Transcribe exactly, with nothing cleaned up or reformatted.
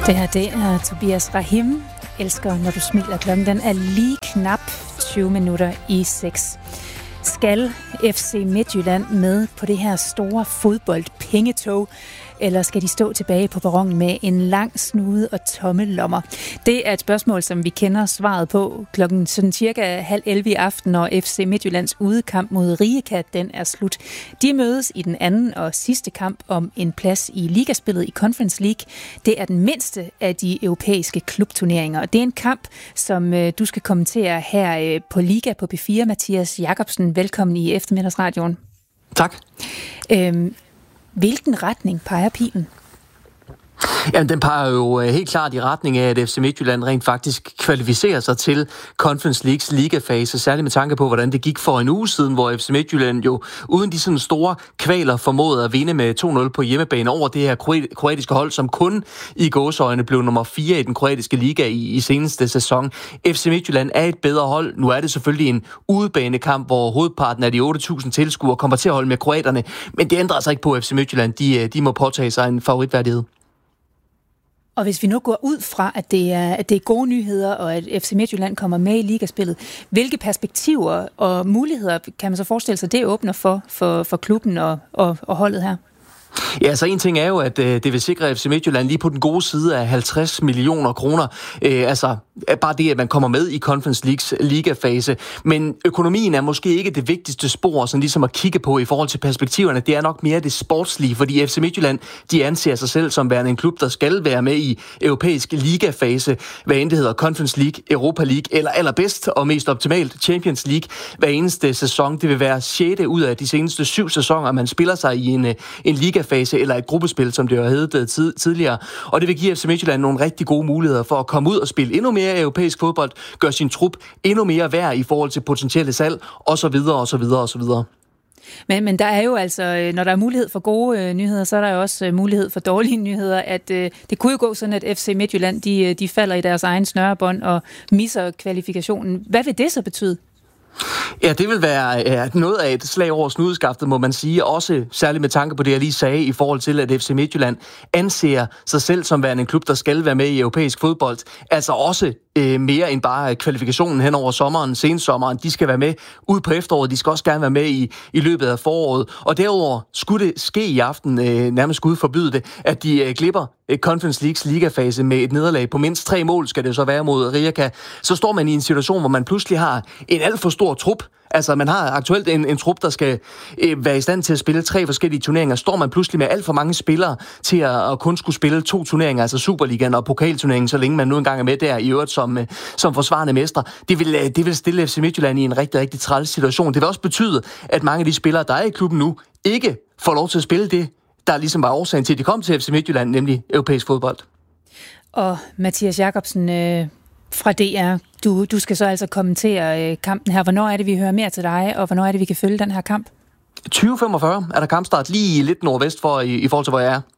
Det her, det er Tobias Rahim. Elsker, når du smiler. Klokken den er lige knap tyve minutter i seks. Skal F C Midtjylland med på det her store fodboldpengetog, eller skal de stå tilbage på perronen med en lang snude og tomme lommer? Det er et spørgsmål, som vi kender svaret på klokken sådan cirka halv elleve i aften, når F C Midtjyllands udekamp mod Rijeka, den er slut. De mødes i den anden og sidste kamp om en plads i ligaspillet i Conference League. Det er den mindste af de europæiske klubturneringer, og det er en kamp, som øh, du skal kommentere her øh, på Liga på P fire. Mathias Jakobsen, velkommen i eftermiddagsradioen. Tak. Øhm, Hvilken retning peger pilen? Jamen, den peger jo helt klart i retning af, at F C Midtjylland rent faktisk kvalificerer sig til Conference Leagues ligafase, særligt med tanke på, hvordan det gik for en uge siden, hvor F C Midtjylland jo uden de sådan store kvaler formåede at vinde med to nul på hjemmebane over det her kroatiske hold, som kun i gåseøjne blev nummer fire i den kroatiske liga i, i seneste sæson. F C Midtjylland er et bedre hold. Nu er det selvfølgelig en udebanekamp, hvor hovedparten af de otte tusind tilskuere kommer til at holde med kroaterne, men det ændrer sig ikke på F C Midtjylland. De, de må påtage sig en favoritværdighed. Og hvis vi nu går ud fra, at det er, at det er gode nyheder, og at F C Midtjylland kommer med i ligaspillet, hvilke perspektiver og muligheder kan man så forestille sig, det åbner for, for, for klubben og, og, og holdet her? Ja, så en ting er jo, at øh, det vil sikre F C Midtjylland lige på den gode side af halvtreds millioner kroner. Øh, altså, bare det, at man kommer med i Conference Leagues ligafase. Men økonomien er måske ikke det vigtigste spor, sådan ligesom at kigge på i forhold til perspektiverne. Det er nok mere det sportslige, fordi F C Midtjylland, de anser sig selv som værende en klub, der skal være med i europæisk ligafase, hvad end det hedder Conference League, Europa League, eller allerbedst og mest optimalt Champions League. Hver eneste sæson, det vil være sjette ud af de seneste syv sæsoner, man spiller sig i en, en liga fase eller et gruppespil, som det jo heddet tid, tidligere. Og det vil give F C Midtjylland nogle rigtig gode muligheder for at komme ud og spille endnu mere europæisk fodbold, gøre sin trup endnu mere værd i forhold til potentielle salg, og så videre, og så videre, og så videre. Men, men der er jo altså, når der er mulighed for gode øh, nyheder, så er der jo også øh, mulighed for dårlige nyheder. At øh, det kunne jo gå sådan, at F C Midtjylland, de, de falder i deres egen snørebånd og misser kvalifikationen. Hvad vil det så betyde? Ja, det vil være ja, noget af et slag over snudeskaftet, må man sige. Også særligt med tanke på det, jeg lige sagde, i forhold til, at F C Midtjylland anser sig selv som værende en klub, der skal være med i europæisk fodbold. Altså også øh, mere end bare kvalifikationen hen over sommeren, sensommeren. De skal være med ud på efteråret. De skal også gerne være med i, i løbet af foråret. Og derudover skulle det ske i aften, øh, nærmest Gud forbyde det, at de øh, glipper Conference Leagues ligafase med et nederlag på mindst tre mål, skal det så være mod Rijeka. Så står man i en situation, hvor man pludselig har en alt for stor trup. Altså, man har aktuelt en, en trup, der skal øh, være i stand til at spille tre forskellige turneringer. Står man pludselig med alt for mange spillere til at, at kun skulle spille to turneringer, altså Superligaen og pokalturneringen, så længe man nu engang er med der i øvrigt som, øh, som forsvarende mestre. Det vil, øh, det vil stille F C Midtjylland i en rigtig, rigtig træls situation. Det vil også betyde, at mange af de spillere, der er i klubben nu, ikke får lov til at spille det, der ligesom var årsagen til, at de kom til F C Midtjylland, nemlig europæisk fodbold. Og Mathias Jakobsen øh, fra D R, du, du skal så altså kommentere øh, kampen her. Hvornår er det, vi hører mere til dig, og hvornår er det, vi kan følge den her kamp? tyve femogfyrre er der kampstart lige lidt nordvest for i, i forhold til, hvor jeg er.